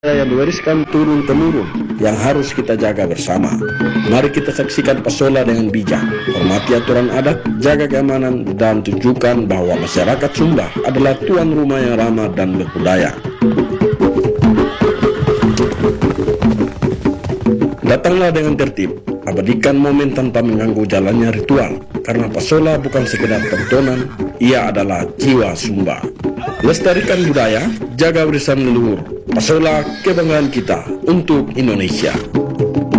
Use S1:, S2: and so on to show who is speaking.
S1: yang diwariskan turun-temurun yang harus kita jaga bersama. Mari kita saksikan Pasola dengan bijak, hormati aturan adat, jaga keamanan, dan tunjukkan bahwa masyarakat Sumba adalah tuan rumah yang ramah dan berbudaya. Datanglah dengan tertib, abadikan momen tanpa mengganggu jalannya ritual, karena Pasola bukan sekedar tontonan, ia adalah jiwa Sumba. Lestarikan budaya, jaga warisan leluhur. Pasola, kebanggaan kita untuk Indonesia.